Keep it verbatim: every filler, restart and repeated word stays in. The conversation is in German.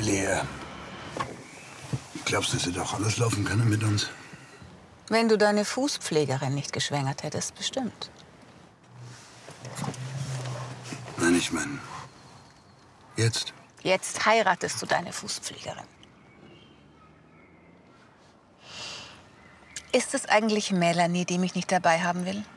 Lea, glaubst du, es hätte doch alles laufen können mit uns? Wenn du deine Fußpflegerin nicht geschwängert hättest, bestimmt. Nein, ich meine, jetzt. Jetzt heiratest du deine Fußpflegerin. Ist es eigentlich Melanie, die mich nicht dabei haben will?